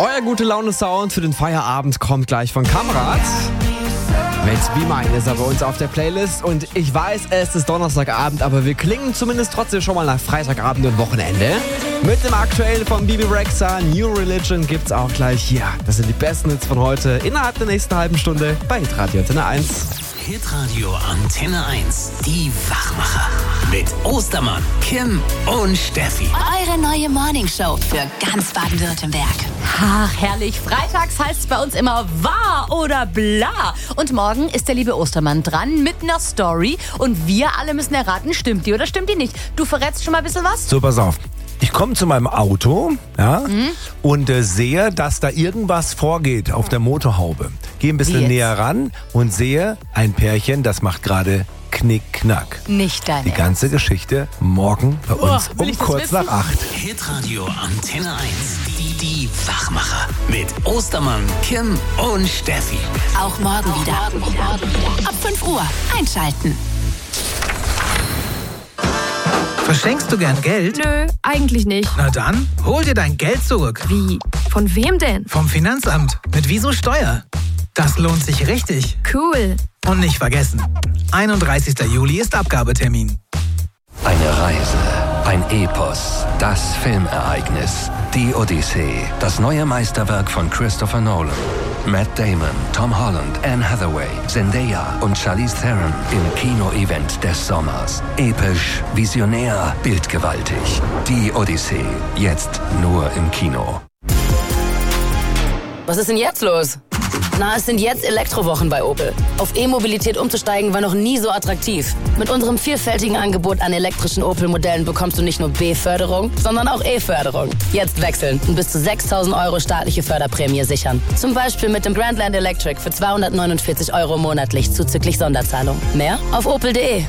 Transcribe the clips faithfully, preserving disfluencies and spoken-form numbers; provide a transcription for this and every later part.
Euer gute Laune-Sound für den Feierabend kommt gleich von Kamrat. Mit Be Mine ist er bei uns auf der Playlist und ich weiß, es ist Donnerstagabend, aber wir klingen zumindest trotzdem schon mal nach Freitagabend und Wochenende. Mit dem aktuellen von Bibi Rexha, New Religion, gibt's auch gleich hier. Das sind die besten Hits von heute innerhalb der nächsten halben Stunde bei Hitradio Antenne eins. Hitradio Antenne eins, die Wachmacher. Mit Ostermann, Kim und Steffi. Eure neue Morningshow für ganz Baden-Württemberg. Ach, herrlich. Freitags heißt es bei uns immer wahr oder bla. Und morgen ist der liebe Ostermann dran mit einer Story. Und wir alle müssen erraten, stimmt die oder stimmt die nicht. Du verrätst schon mal ein bisschen was? So, pass auf. Ich komme zu meinem Auto, ja, mhm. und äh, sehe, dass da irgendwas vorgeht auf der Motorhaube. Gehe ein bisschen näher ran und sehe ein Pärchen, das macht gerade Knick-Knack. Nicht dein Die Ernst. ganze Geschichte morgen bei uns Oh, um kurz nach acht. Hitradio Antenne eins, die, die Wachmacher. Mit Ostermann, Kim und Steffi. Auch morgen wieder. Ab fünf Uhr einschalten. Verschenkst du gern Geld? Nö, eigentlich nicht. Na dann, hol dir dein Geld zurück. Wie? Von wem denn? Vom Finanzamt. Mit Wieso Steuer. Das lohnt sich richtig. Cool. Und nicht vergessen, einunddreißigster Juli ist Abgabetermin. Eine Reise, ein Epos, das Filmereignis, die Odyssee, das neue Meisterwerk von Christopher Nolan. Matt Damon, Tom Holland, Anne Hathaway, Zendaya und Charlize Theron im Kino-Event des Sommers. Episch, visionär, bildgewaltig. Die Odyssee, jetzt nur im Kino. Was ist denn jetzt los? Na, es sind jetzt Elektrowochen bei Opel. Auf E-Mobilität umzusteigen war noch nie so attraktiv. Mit unserem vielfältigen Angebot an elektrischen Opel-Modellen bekommst du nicht nur B-Förderung, sondern auch E-Förderung. Jetzt wechseln und bis zu sechstausend Euro staatliche Förderprämie sichern. Zum Beispiel mit dem Grandland Electric für zweihundertneunundvierzig Euro monatlich zuzüglich Sonderzahlung. Mehr auf opel punkt de.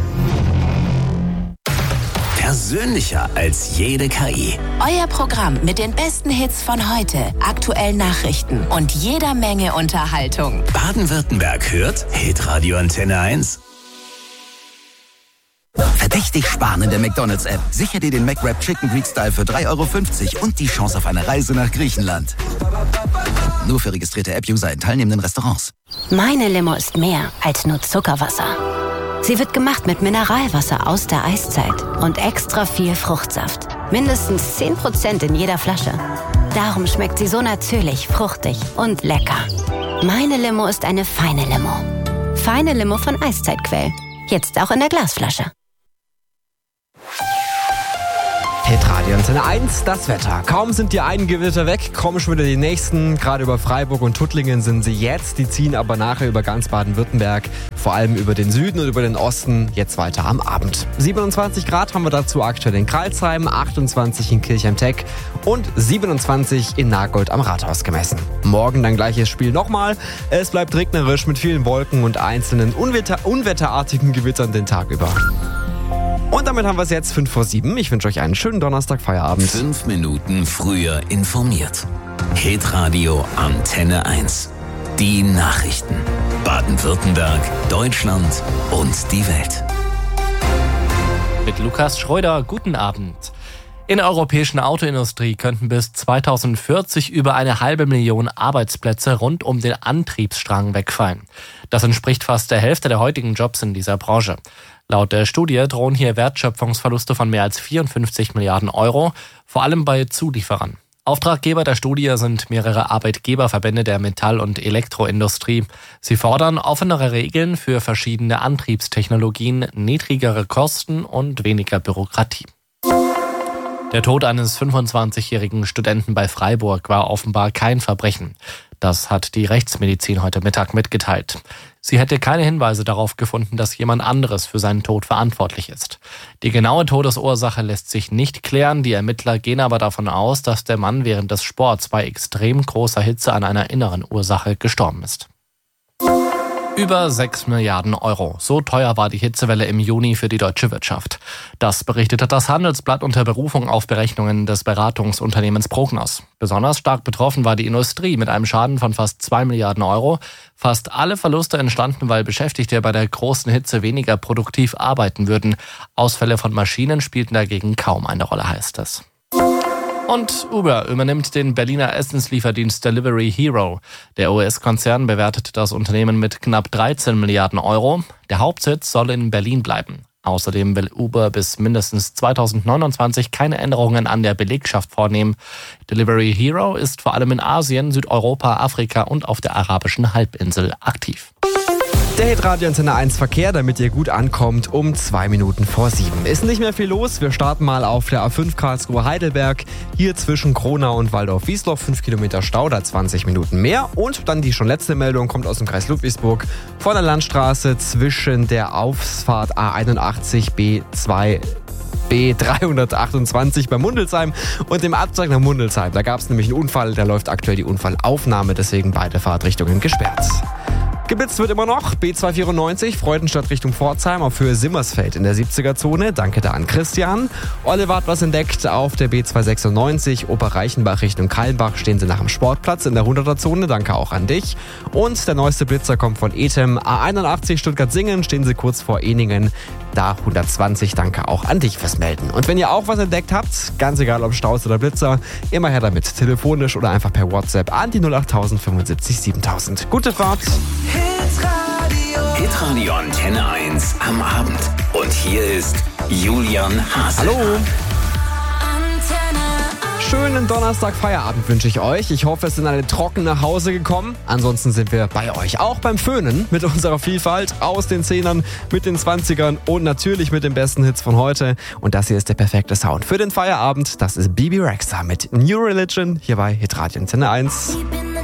Persönlicher als jede K I. Euer Programm mit den besten Hits von heute, aktuellen Nachrichten und jeder Menge Unterhaltung. Baden-Württemberg hört Hitradio Antenne eins. Verdächtig sparen in der McDonald's-App. Sicher dir den McWrap Chicken Greek Style für drei Euro fünfzig und die Chance auf eine Reise nach Griechenland. Nur für registrierte App-User in teilnehmenden Restaurants. Meine Limo ist mehr als nur Zuckerwasser. Sie wird gemacht mit Mineralwasser aus der Eiszeit und extra viel Fruchtsaft. Mindestens zehn Prozent in jeder Flasche. Darum schmeckt sie so natürlich, fruchtig und lecker. Meine Limo ist eine feine Limo. Feine Limo von Eiszeitquell. Jetzt auch in der Glasflasche. Hitradio Antenne eins, das Wetter. Kaum sind die einen Gewitter weg, kommen schon wieder die nächsten. Gerade über Freiburg und Tuttlingen sind sie jetzt. Die ziehen aber nachher über ganz Baden-Württemberg. Vor allem über den Süden und über den Osten. Jetzt weiter am Abend. siebenundzwanzig Grad haben wir dazu aktuell in Kralsheim, achtundzwanzig in Kirchheim-Teck und siebenundzwanzig in Nagold am Rathaus gemessen. Morgen dann gleiches Spiel nochmal. Es bleibt regnerisch mit vielen Wolken und einzelnen unwetter- unwetterartigen Gewittern den Tag über. Und damit haben wir es jetzt fünf vor sieben. Ich wünsche euch einen schönen Donnerstag, Feierabend. Fünf Minuten früher informiert. Hitradio Antenne eins. Die Nachrichten. Baden-Württemberg, Deutschland und die Welt. Mit Lukas Schreuder, guten Abend. In der europäischen Autoindustrie könnten bis zweitausendvierzig über eine halbe Million Arbeitsplätze rund um den Antriebsstrang wegfallen. Das entspricht fast der Hälfte der heutigen Jobs in dieser Branche. Laut der Studie drohen hier Wertschöpfungsverluste von mehr als vierundfünfzig Milliarden Euro, vor allem bei Zulieferern. Auftraggeber der Studie sind mehrere Arbeitgeberverbände der Metall- und Elektroindustrie. Sie fordern offenere Regeln für verschiedene Antriebstechnologien, niedrigere Kosten und weniger Bürokratie. Der Tod eines fünfundzwanzigjährigen Studenten bei Freiburg war offenbar kein Verbrechen. Das hat die Rechtsmedizin heute Mittag mitgeteilt. Sie hätte keine Hinweise darauf gefunden, dass jemand anderes für seinen Tod verantwortlich ist. Die genaue Todesursache lässt sich nicht klären. Die Ermittler gehen aber davon aus, dass der Mann während des Sports bei extrem großer Hitze an einer inneren Ursache gestorben ist. Über sechs Milliarden Euro. So teuer war die Hitzewelle im Juni für die deutsche Wirtschaft. Das berichtete das Handelsblatt unter Berufung auf Berechnungen des Beratungsunternehmens Prognos. Besonders stark betroffen war die Industrie mit einem Schaden von fast zwei Milliarden Euro. Fast alle Verluste entstanden, weil Beschäftigte bei der großen Hitze weniger produktiv arbeiten würden. Ausfälle von Maschinen spielten dagegen kaum eine Rolle, heißt es. Und Uber übernimmt den Berliner Essenslieferdienst Delivery Hero. Der U S-Konzern bewertet das Unternehmen mit knapp dreizehn Milliarden Euro. Der Hauptsitz soll in Berlin bleiben. Außerdem will Uber bis mindestens zweitausendneunundzwanzig keine Änderungen an der Belegschaft vornehmen. Delivery Hero ist vor allem in Asien, Südeuropa, Afrika und auf der arabischen Halbinsel aktiv. Der Hitradio Antenne eins Verkehr, damit ihr gut ankommt, um zwei Minuten vor sieben. Ist nicht mehr viel los. Wir starten mal auf der A fünf Karlsruhe-Heidelberg. Hier zwischen Kronau und Waldorf-Wiesloch. fünf Kilometer Stau, da zwanzig Minuten mehr. Und dann die schon letzte Meldung kommt aus dem Kreis Ludwigsburg. Von der Landstraße zwischen der Ausfahrt A einundachtzig B zwei B dreihundertachtundzwanzig bei Mundelsheim und dem Abzweig nach Mundelsheim. Da gab es nämlich einen Unfall. Da läuft aktuell die Unfallaufnahme, deswegen beide Fahrtrichtungen gesperrt. Geblitzt wird immer noch B zweihundertvierundneunzig, Freudenstadt Richtung Pforzheim auf Höhe Simmersfeld in der siebziger-Zone. Danke da an Christian. Oliver hat was entdeckt auf der B zweihundertsechsundneunzig, Oberreichenbach Richtung Kallenbach stehen sie nach dem Sportplatz in der hunderter-Zone. Danke auch an dich. Und der neueste Blitzer kommt von Etem. A einundachtzig Stuttgart-Singen stehen sie kurz vor Eningen. Da hundertzwanzig. Danke auch an dich fürs Melden. Und wenn ihr auch was entdeckt habt, ganz egal ob Staus oder Blitzer, immer her damit. Telefonisch oder einfach per WhatsApp an die null acht null null null fünfundsiebzig siebentausend. Gute Fahrt! Hitradio Antenne eins am Abend. Und hier ist Julian Haselmann. Hallo! Schönen Donnerstag Feierabend wünsche ich euch. Ich hoffe, es sind alle trocken nach Hause gekommen. Ansonsten sind wir bei euch auch beim Föhnen mit unserer Vielfalt aus den Zehnern, mit den Zwanzigern und natürlich mit den besten Hits von heute. Und das hier ist der perfekte Sound für den Feierabend. Das ist Bibi Rexha mit New Religion hier bei Hitradio Antenne eins.